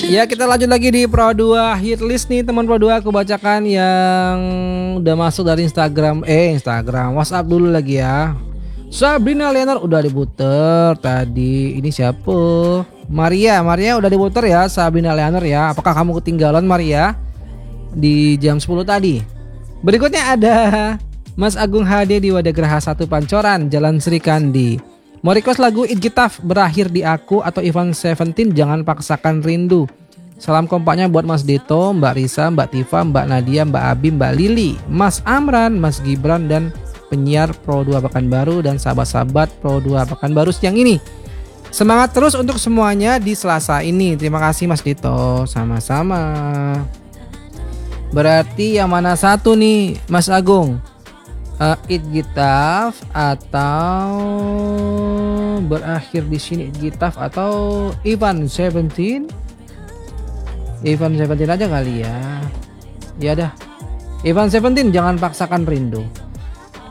Ya, kita lanjut lagi di Pro 2 hit list nih teman Pro 2. Aku bacakan yang udah masuk dari Instagram WhatsApp dulu lagi ya. Sabrina Leonard udah diputer tadi. Ini siapa? Maria udah diputer ya Sabrina Leonard ya. Apakah kamu ketinggalan Maria di jam 10 tadi? Berikutnya ada Mas Agung HD di Wadagraha 1 Pancoran, Jalan Sri Kandi. Mau request lagu It Gitaf Berakhir di Aku atau Ivan Seventeen Jangan Paksakan Rindu. Salam kompaknya buat Mas Dito, Mbak Risa, Mbak Tifa, Mbak Nadia, Mbak Abi, Mbak Lili, Mas Amran, Mas Gibran, dan penyiar Pro 2 Pekanbaru dan sahabat-sahabat Pro 2 Pekanbaru siang ini. Semangat terus untuk semuanya di Selasa ini. Terima kasih Mas Dito. Sama-sama. Berarti yang mana satu nih Mas Agung? It Gitaf atau Berakhir di Sini It Gitaf atau Ivan Seventeen aja kali ya. Ya dah, Ivan Seventeen Jangan Paksakan Rindu.